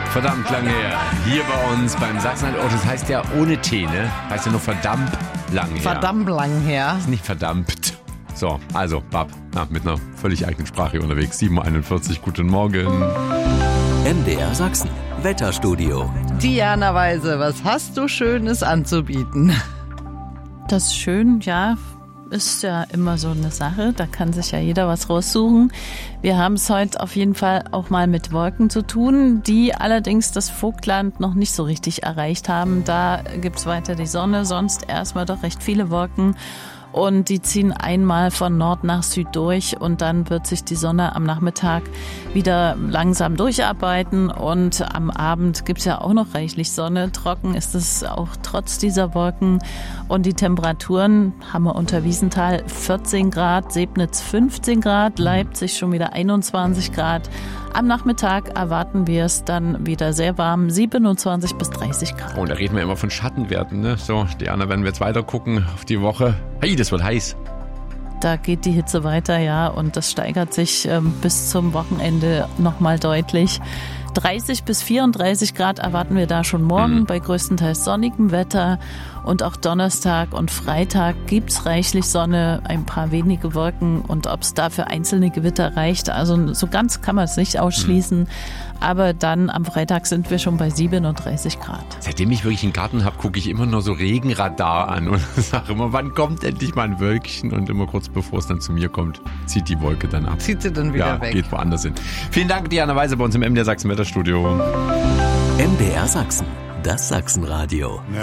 Verdammt lange her. Hier bei uns beim Sachsen-Anhalt. Oh, das heißt ja ohne T, ne? Heißt ja nur verdammt lang her. Verdammt lang her. Ist nicht verdammt. So, also, Bab, mit einer völlig eigenen Sprache hier unterwegs. 7.41 Uhr, guten Morgen. MDR Sachsen, Wetterstudio. Diana Weise, was hast du Schönes anzubieten? Das ist schön, ja. Ist ja immer so eine Sache, da kann sich ja jeder was raussuchen. Wir haben es heute auf jeden Fall auch mal mit Wolken zu tun, die allerdings das Vogtland noch nicht so richtig erreicht haben. Da gibt's weiter die Sonne, sonst erstmal doch recht viele Wolken. Und die ziehen einmal von Nord nach Süd durch und dann wird sich die Sonne am Nachmittag wieder langsam durcharbeiten und am Abend gibt's ja auch noch reichlich Sonne. Trocken ist es auch trotz dieser Wolken und die Temperaturen haben wir unter Wiesenthal 14 Grad, Sebnitz 15 Grad, Leipzig schon wieder 21 Grad. Am Nachmittag erwarten wir es dann wieder sehr warm, 27 bis 30 Grad. Oh, da reden wir immer von Schattenwerten, ne? So, Diana, wenn wir jetzt weiter gucken auf die Woche. Hey, das wird heiß. Da geht die Hitze weiter, ja, und das steigert sich bis zum Wochenende nochmal deutlich. 30 bis 34 Grad erwarten wir da schon morgen bei größtenteils sonnigem Wetter. Und auch Donnerstag und Freitag gibt's reichlich Sonne, ein paar wenige Wolken. Und ob es da für einzelne Gewitter reicht, also so ganz kann man es nicht ausschließen. Aber dann am Freitag sind wir schon bei 37 Grad. Seitdem ich wirklich einen Garten habe, gucke ich immer nur so Regenradar an und sage immer, wann kommt endlich mal ein Wölkchen? Und immer kurz bevor es dann zu mir kommt, zieht die Wolke dann ab. Zieht sie dann wieder weg. Geht woanders hin. Vielen Dank, Diana Weise, bei uns im MDR Sachsen Wetterstudio. MDR Sachsen, das Sachsenradio.